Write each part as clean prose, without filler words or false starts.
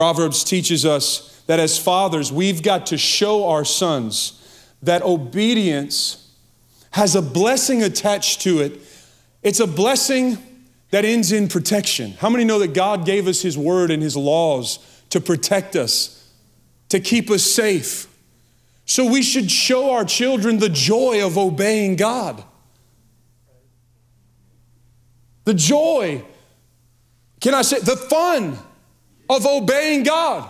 Proverbs teaches us that as fathers, we've got to show our sons that obedience has a blessing attached to it. It's a blessing that ends in protection. How many know that God gave us His word and His laws to protect us, to keep us safe? So we should show our children the joy of obeying God. The joy, can I say, the fun of obeying God.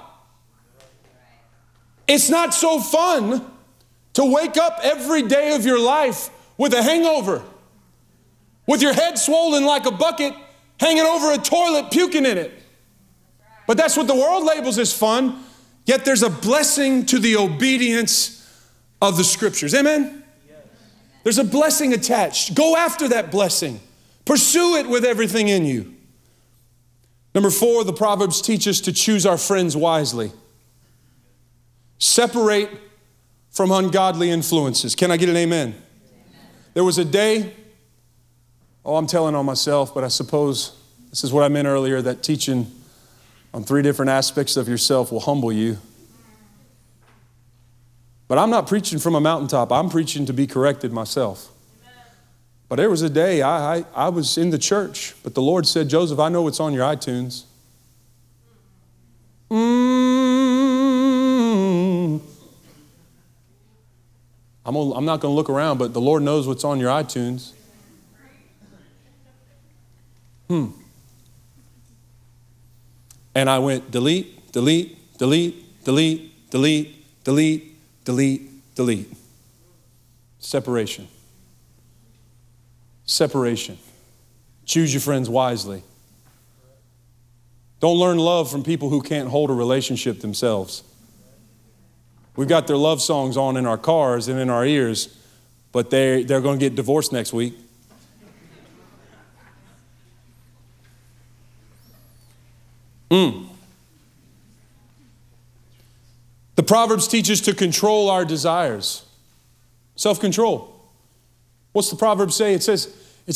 It's not so fun to wake up every day of your life with a hangover, with your head swollen like a bucket, hanging over a toilet, puking in it. But that's what the world labels as fun. Yet there's a blessing to the obedience of the Scriptures. Amen? There's a blessing attached. Go after that blessing. Pursue it with everything in you. Number 4, the Proverbs teach us to choose our friends wisely. Separate from ungodly influences. Can I get an amen? Amen. There was a day, I'm telling on myself, but I suppose this is what I meant earlier, that teaching on 3 different aspects of yourself will humble you. But I'm not preaching from a mountaintop. I'm preaching to be corrected myself. But there was a day I was in the church, but the Lord said, Joseph, I know what's on your iTunes. I'm not going to look around, but the Lord knows what's on your iTunes. And I went delete, delete, delete, delete, delete, delete, delete, delete. Separation. Separation. Choose your friends wisely. Don't learn love from people who can't hold a relationship themselves. We've got their love songs on in our cars and in our ears, but they're going to get divorced next week. The Proverbs teach us to control our desires. Self-control. What's the Proverbs say? It says,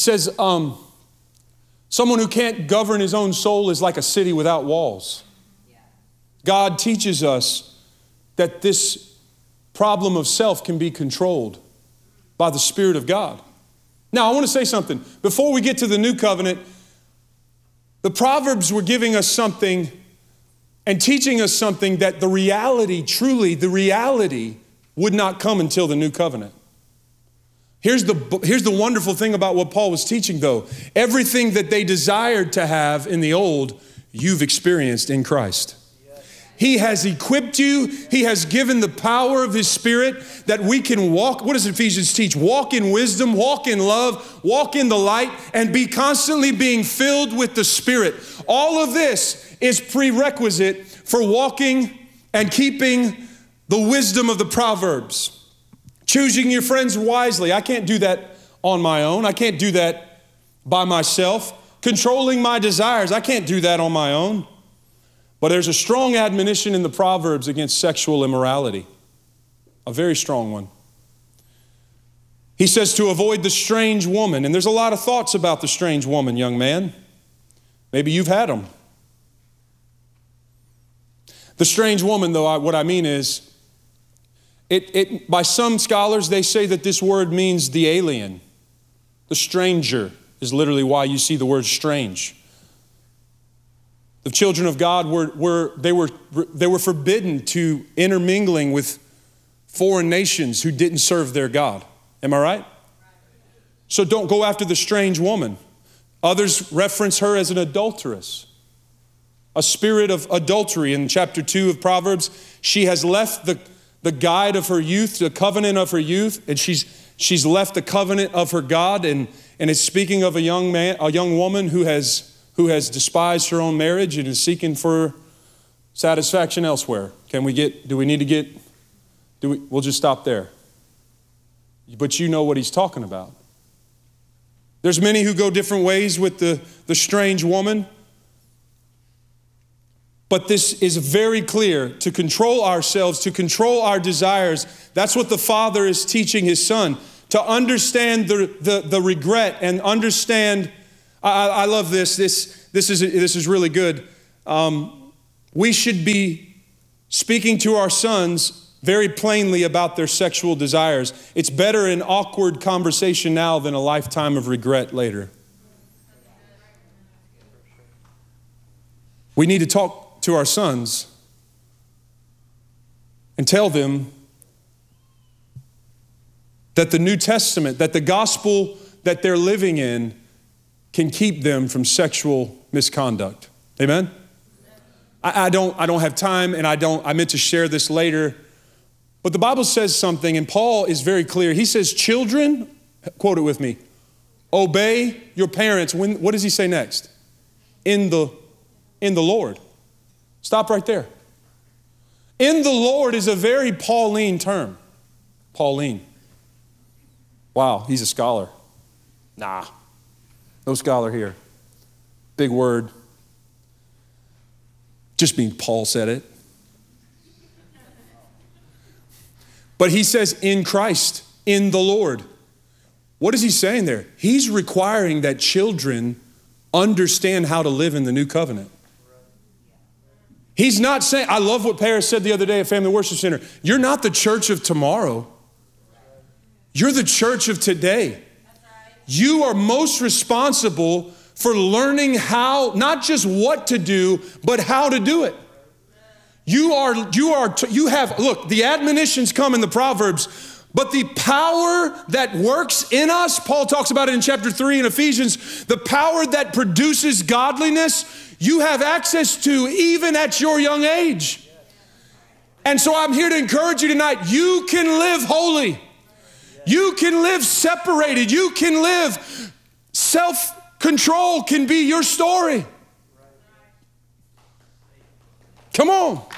someone who can't govern his own soul is like a city without walls. God teaches us that this problem of self can be controlled by the Spirit of God. Now, I want to say something. Before we get to the new covenant, the Proverbs were giving us something and teaching us something that the reality, truly, the reality would not come until the new covenant. Here's the wonderful thing about what Paul was teaching, though. Everything that they desired to have in the old, you've experienced in Christ. He has equipped you. He has given the power of His Spirit that we can walk. What does Ephesians teach? Walk in wisdom, walk in love, walk in the light, and be constantly being filled with the Spirit. All of this is prerequisite for walking and keeping the wisdom of the Proverbs. Choosing your friends wisely. I can't do that on my own. I can't do that by myself. Controlling my desires. I can't do that on my own. But there's a strong admonition in the Proverbs against sexual immorality. A very strong one. He says to avoid the strange woman. And there's a lot of thoughts about the strange woman, young man. Maybe you've had them. The strange woman, though, what I mean is, by some scholars, they say that this word means the alien. The stranger is literally why you see the word strange. The children of God were forbidden to intermingling with foreign nations who didn't serve their God. Am I right? So don't go after the strange woman. Others reference her as an adulteress. A spirit of adultery. In chapter 2 of Proverbs, she has left the guide of her youth, the covenant of her youth, and she's left the covenant of her God, and it's speaking of a young woman who has despised her own marriage and is seeking for satisfaction elsewhere. We'll just stop there. But you know what he's talking about. There's many who go different ways with the strange woman. But this is very clear, to control ourselves, to control our desires. That's what the Father is teaching His Son, to understand the regret and understand. I love this. This is really good. we should be speaking to our sons very plainly about their sexual desires. It's better an awkward conversation now than a lifetime of regret later. We need to talk to our sons and tell them that the New Testament, that the gospel that they're living in can keep them from sexual misconduct. Amen? I don't have time, and I meant to share this later. But the Bible says something, and Paul is very clear. He says, children, quote it with me, obey your parents. What does he say next? In the Lord. Stop right there. In the Lord is a very Pauline term. Pauline. Wow, he's a scholar. Nah, no scholar here. Big word. Just means Paul said it. But he says in Christ, in the Lord. What is he saying there? He's requiring that children understand how to live in the new covenant. He's not saying, I love what Paris said the other day at Family Worship Center. You're not the church of tomorrow. You're the church of today. You are most responsible for learning how, not just what to do, but how to do it. Look, the admonitions come in the Proverbs, but the power that works in us, Paul talks about it in chapter 3 in Ephesians, the power that produces godliness, you have access to even at your young age. And so I'm here to encourage you tonight. You can live holy. You can live separated. You can live, self-control can be your story. Come on.